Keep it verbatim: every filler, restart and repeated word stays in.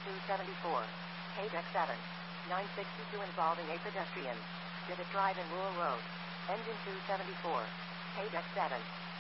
two seventy-four. K deck seven. nine sixty-two involving a pedestrian. Did it drive in Rural Road? Engine two seventy-four. K deck seven.